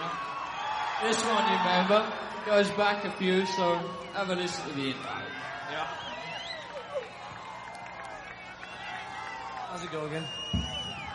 This one, you remember, goes back a few, so have a listen to the intro. Yeah. How's it go again?